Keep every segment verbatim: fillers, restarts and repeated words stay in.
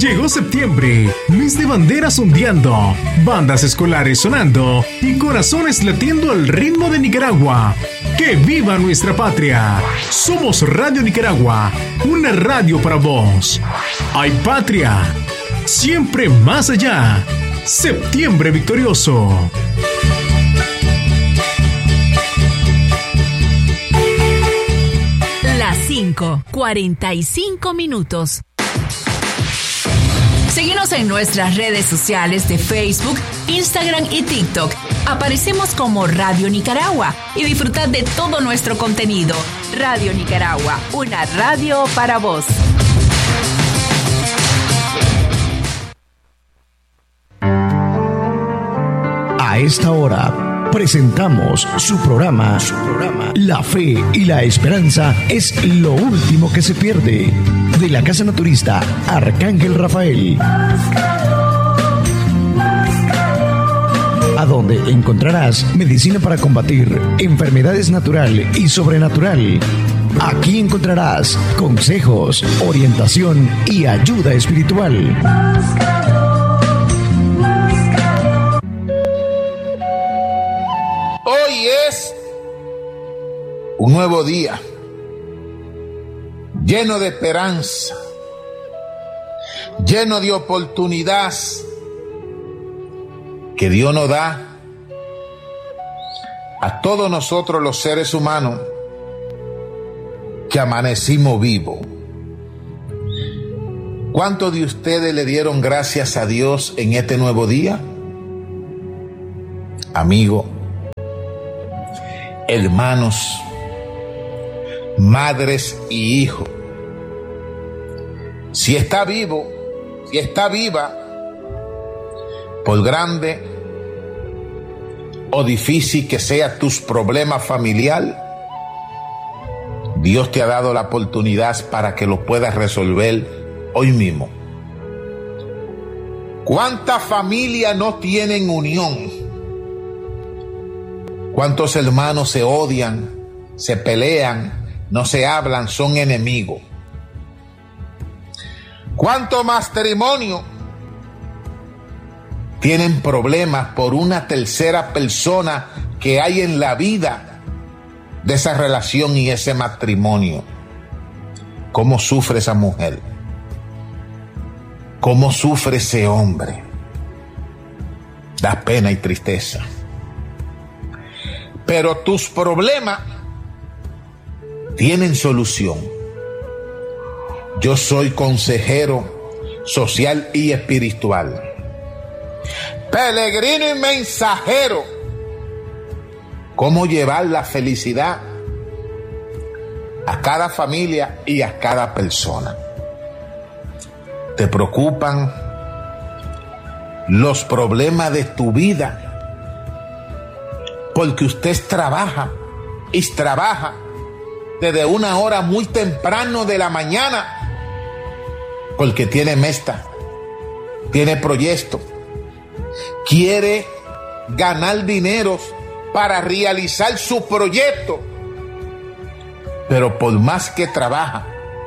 Llegó septiembre, mes de banderas ondeando, bandas escolares sonando y corazones latiendo al ritmo de Nicaragua. ¡Que viva nuestra patria! Somos Radio Nicaragua, una radio para vos. ¡Hay patria! Siempre más allá. Septiembre victorioso. Las cinco, cuarenta y cinco minutos. Síguenos en nuestras redes sociales de Facebook, Instagram y TikTok. Aparecemos como Radio Nicaragua y disfrutad de todo nuestro contenido. Radio Nicaragua, una radio para vos. A esta hora presentamos su programa, su programa La Fe y la Esperanza es lo último que se pierde, de la Casa Naturista Arcángel Rafael, a donde encontrarás medicina para combatir enfermedades natural y sobrenatural. Aquí encontrarás consejos, orientación y ayuda espiritual. Hoy es un nuevo día, lleno de esperanza, lleno de oportunidad que Dios nos da a todos nosotros los seres humanos que amanecimos vivos. ¿Cuántos de ustedes le dieron gracias a Dios en este nuevo día? Amigo, hermanos, madres y hijos, si está vivo, si está viva, por grande o difícil que sea tus problemas familiares, Dios te ha dado la oportunidad para que lo puedas resolver hoy mismo. ¿Cuántas familias no tienen unión? ¿Cuántos hermanos se odian, se pelean, no se hablan, son enemigos? ¿Cuántos matrimonios tienen problemas por una tercera persona que hay en la vida de esa relación y ese matrimonio? ¿Cómo sufre esa mujer? ¿Cómo sufre ese hombre? Da pena y tristeza. Pero tus problemas tienen solución. Yo soy consejero social y espiritual, peregrino y mensajero. ¿Cómo llevar la felicidad a cada familia y a cada persona? ¿Te preocupan los problemas de tu vida? Porque usted trabaja y trabaja desde una hora muy temprano de la mañana, porque tiene meta, tiene proyecto, quiere ganar dinero para realizar su proyecto, pero por más que trabaja,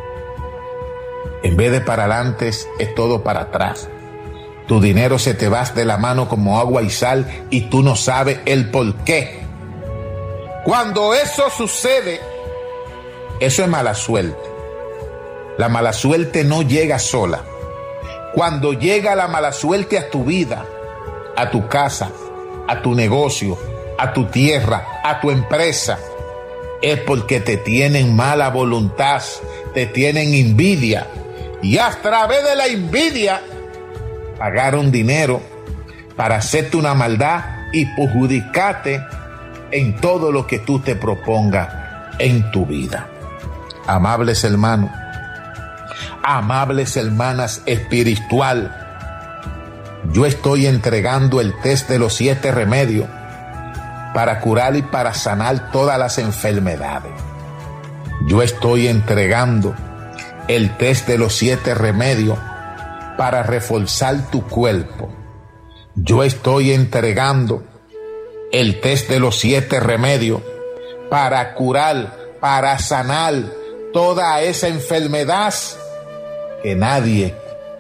en vez de para adelante es todo para atrás. Tu dinero se te va de la mano como agua y sal y tú no sabes el por qué. Cuando eso sucede, eso es mala suerte. La mala suerte no llega sola. Cuando llega la mala suerte a tu vida, a tu casa, a tu negocio, a tu tierra, a tu empresa, es porque te tienen mala voluntad, te tienen envidia. Y a través de la envidia pagaron dinero para hacerte una maldad y perjudicarte en todo lo que tú te propongas en tu vida. Amables hermanos, amables hermanas espiritual, yo estoy entregando el test de los siete remedios para curar y para sanar todas las enfermedades. Yo estoy entregando el test de los siete remedios para reforzar tu cuerpo. Yo estoy entregando el test de los siete remedios para curar, para sanar toda esa enfermedad que nadie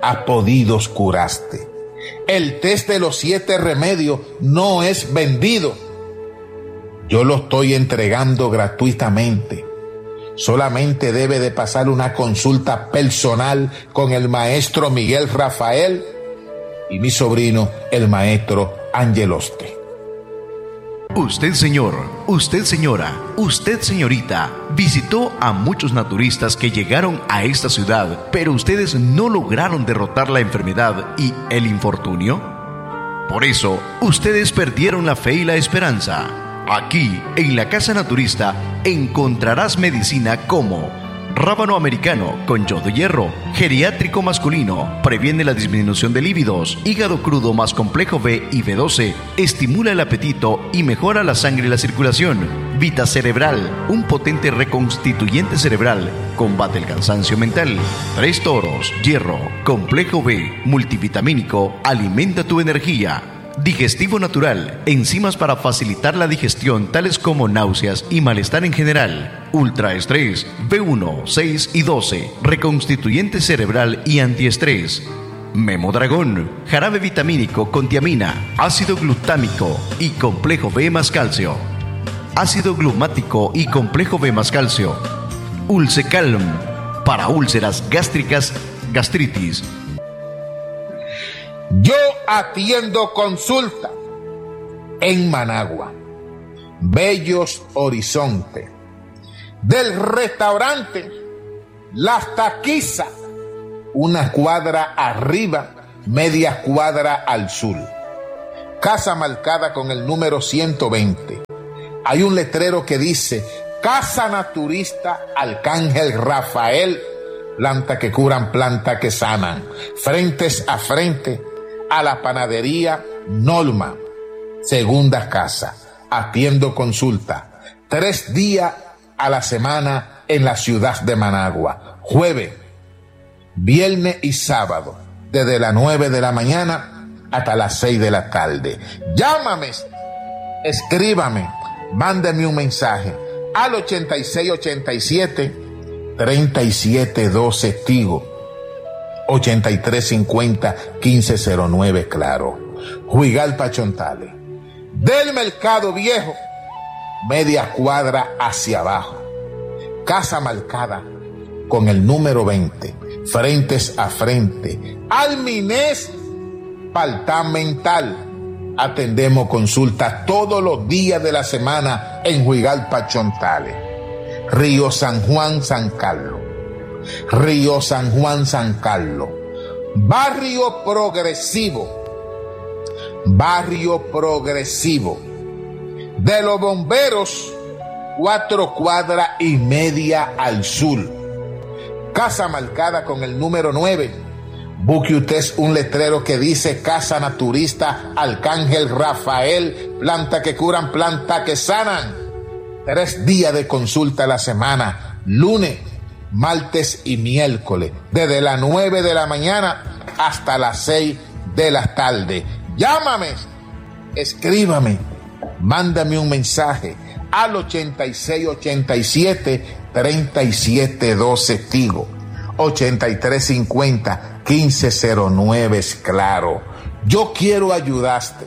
a podidos curaste. El test de los siete remedios no es vendido. Yo lo estoy entregando gratuitamente. Solamente debe de pasar una consulta personal con el maestro Miguel Rafael y mi sobrino, el maestro Angeloste. Usted, señor, usted, señora, usted, señorita, visitó a muchos naturistas que llegaron a esta ciudad, pero ustedes no lograron derrotar la enfermedad y el infortunio. Por eso, ustedes perdieron la fe y la esperanza. Aquí, en la Casa Naturista, encontrarás medicina como rábano americano con yodo y hierro, geriátrico masculino, previene la disminución de líbidos, hígado crudo más complejo B y B doce, estimula el apetito y mejora la sangre y la circulación, Vita Cerebral, un potente reconstituyente cerebral, combate el cansancio mental, tres toros, hierro, complejo B, multivitamínico, alimenta tu energía, digestivo natural, enzimas para facilitar la digestión tales como náuseas y malestar en general, ultra estrés, B uno, seis y doce, reconstituyente cerebral y antiestrés, Memodragón, jarabe vitamínico con tiamina, ácido glutámico y complejo B más calcio, ácido glumático y complejo B más calcio, Ulcecalm, para úlceras gástricas, gastritis. Yo atiendo consulta en Managua, Bellos Horizonte, del restaurante Las Taquizas, una cuadra arriba, media cuadra al sur. Casa marcada con el número ciento veinte. Hay un letrero que dice Casa Naturista Arcángel Rafael, planta que curan, planta que sanan, frentes a frente a la panadería Norma, segunda casa. Atiendo consulta tres días a la semana en la ciudad de Managua, jueves, viernes y sábado, desde las nueve de la mañana hasta las seis de la tarde. Llámame, escríbame, mándame un mensaje al ochenta y seis ochenta y siete treinta y siete doce Tigo, ochenta y tres cincuenta quince cero nueve Claro, Juigalpa Chontales, del Mercado Viejo, media cuadra hacia abajo. Casa marcada con el número veinte, frentes a frente al Minés Paltamental. Atendemos consultas todos los días de la semana en Juigalpa Chontales. Río San Juan, San Carlos. Río San Juan, San Carlos. Barrio Progresivo. Barrio Progresivo. De los Bomberos, cuatro cuadras y media al sur. Casa marcada con el número nueve. Busque usted un letrero que dice Casa Naturista Arcángel Rafael, planta que curan, planta que sanan. Tres días de consulta a la semana, lunes, martes y miércoles, desde las nueve de la mañana hasta las seis de la tarde. Llámame, escríbame, mándame un mensaje al ochenta y seis ochenta y siete treinta y siete doce Tigo, ochenta y tres cincuenta quince cero nueve Claro. Yo quiero ayudarte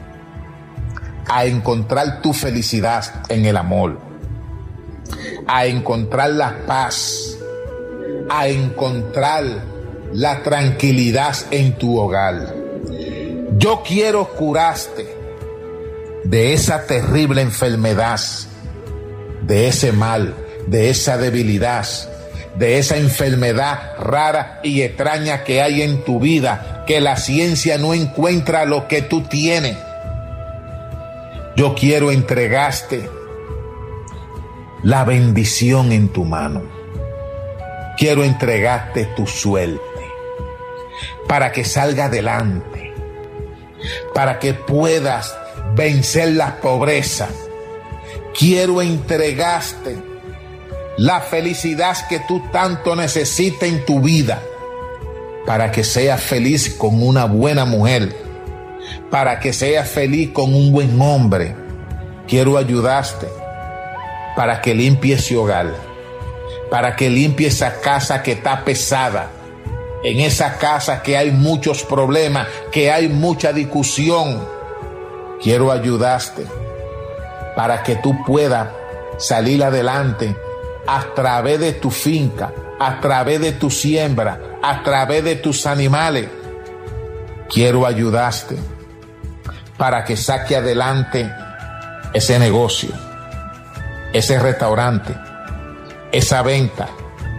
a encontrar tu felicidad en el amor, a encontrar la paz, a encontrar la tranquilidad en tu hogar. Yo quiero curarte de esa terrible enfermedad, de ese mal, de esa debilidad, de esa enfermedad rara y extraña que hay en tu vida, que la ciencia no encuentra lo que tú tienes. Yo quiero entregarte la bendición en tu mano. Quiero entregarte tu suerte para que salga adelante, para que puedas vencer la pobreza. Quiero entregarte la felicidad que tú tanto necesitas en tu vida, para que seas feliz con una buena mujer, para que seas feliz con un buen hombre. Quiero ayudarte para que limpies ese hogar, para que limpies esa casa que está pesada en esa casa que hay muchos problemas, que hay mucha discusión. Quiero ayudarte para que tú puedas salir adelante a través de tu finca, a través de tu siembra, a través de tus animales. Quiero ayudarte para que saque adelante ese negocio, ese restaurante, esa venta,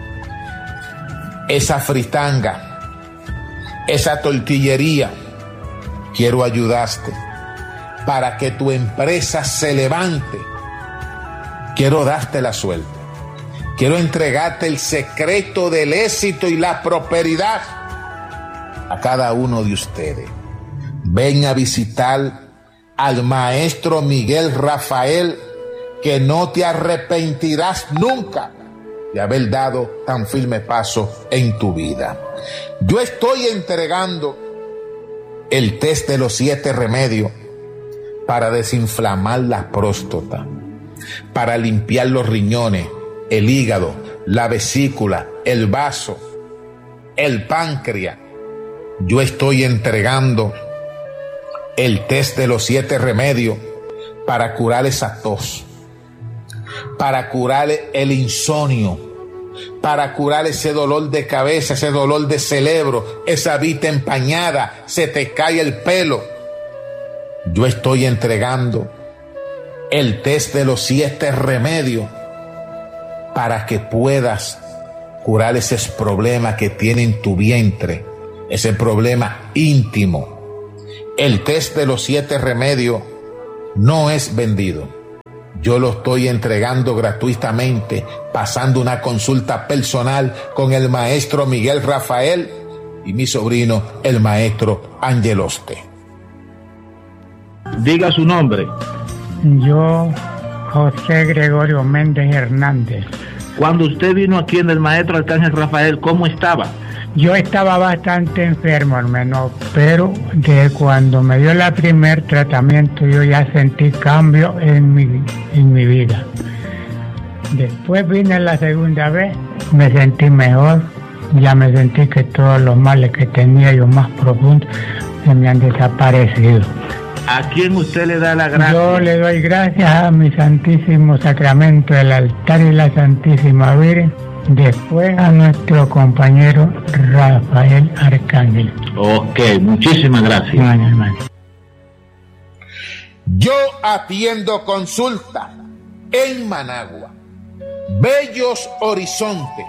esa fritanga, esa tortillería. Quiero ayudarte para que tu empresa se levante. Quiero darte la suerte. Quiero entregarte el secreto del éxito y la prosperidad a cada uno de ustedes. Ven a visitar al maestro Miguel Rafael, que no te arrepentirás nunca de haber dado tan firme paso en tu vida. Yo estoy entregando el test de los siete remedios para desinflamar la próstata, para limpiar los riñones, el hígado, la vesícula, el vaso, el páncreas. Yo estoy entregando el test de los siete remedios para curar esa tos, para curar el insomnio, para curar ese dolor de cabeza, ese dolor de cerebro, esa vista empañada, se te cae el pelo. Yo estoy entregando el test de los siete remedios para que puedas curar esos problemas que tiene en tu vientre, ese problema íntimo. El test de los siete remedios no es vendido. Yo lo estoy entregando gratuitamente, pasando una consulta personal con el maestro Miguel Rafael y mi sobrino, el maestro Angeloste. Diga su nombre. Yo, José Gregorio Méndez Hernández. Cuando usted vino aquí en el maestro Arcángel Rafael, ¿cómo estaba? Yo estaba bastante enfermo, hermano, pero de cuando me dio el primer tratamiento yo ya sentí cambio en mi, en mi vida. Después vine la segunda vez, me sentí mejor, ya me sentí que todos los males que tenía yo más profundos se me han desaparecido. ¿A quién usted le da la gracia? Yo le doy gracias a mi Santísimo Sacramento, el altar y la Santísima Virgen. Después a nuestro compañero Rafael Arcángel. Ok, muchísimas gracias. Bueno, hermano. Yo atiendo consulta en Managua, Bellos Horizontes,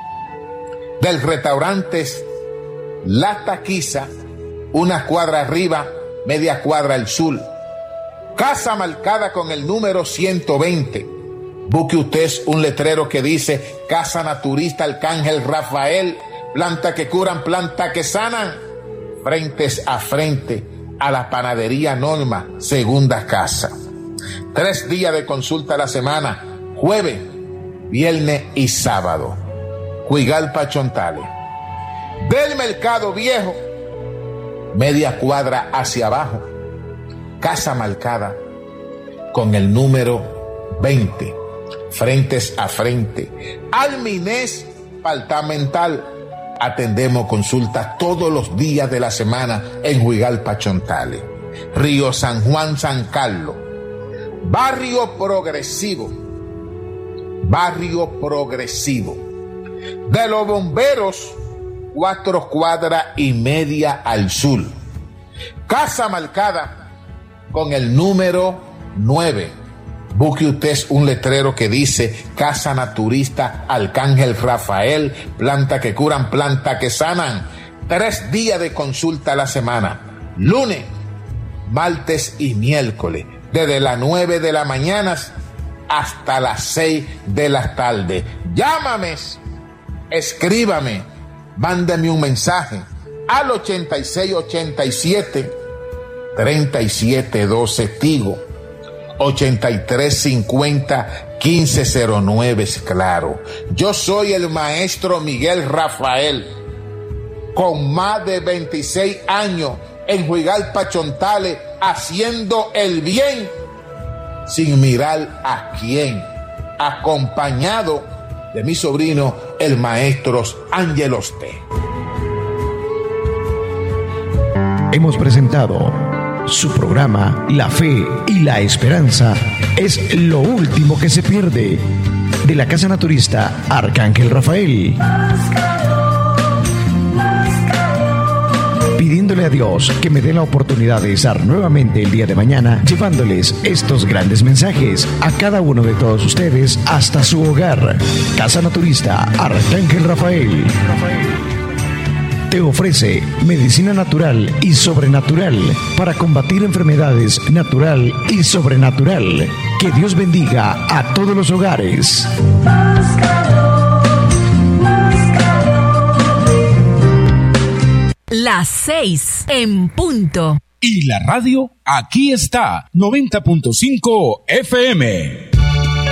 del restaurante La Taquiza, una cuadra arriba, media cuadra al sur. Casa marcada con el número ciento veinte. Busque usted un letrero que dice Casa Naturista Arcángel Rafael, planta que curan, planta que sanan, frentes a frente a la panadería Norma, segunda casa. Tres días de consulta a la semana, jueves, viernes y sábado. Huigalpa Chontales. Del Mercado Viejo, media cuadra hacia abajo, casa marcada con el número veinte. Frentes a frente al Minés Departamental. Atendemos consultas todos los días de la semana en Huigalpa Chontales. Río San Juan, San Carlos. Barrio Progresivo. Barrio Progresivo. De los Bomberos, cuatro cuadras y media al sur. Casa marcada con el número nueve. Busque usted un letrero que dice Casa Naturista Arcángel Rafael, planta que curan, planta que sanan. Tres días de consulta a la semana, lunes, martes y miércoles, desde las nueve de la mañana hasta las seis de la tarde. Llámame, escríbame, mándame un mensaje al ochenta y seis ochenta y siete treinta y siete doce Tigo, ochenta y tres cincuenta quince cero nueve, claro. Yo soy el maestro Miguel Rafael, con más de veintiséis años en Huigalpa Chontales, haciendo el bien sin mirar a quién, acompañado de mi sobrino el maestro Angeloste. hemos presentado su programa La Fe y la Esperanza es lo último que se pierde, de la Casa Naturista Arcángel Rafael. Pidiéndole a Dios que me dé la oportunidad de estar nuevamente el día de mañana llevándoles estos grandes mensajes a cada uno de todos ustedes hasta su hogar. Casa Naturista Arcángel Rafael te ofrece medicina natural y sobrenatural para combatir enfermedades natural y sobrenatural. Que Dios bendiga a todos los hogares. Las seis en punto. Y la radio aquí está, noventa punto cinco F M.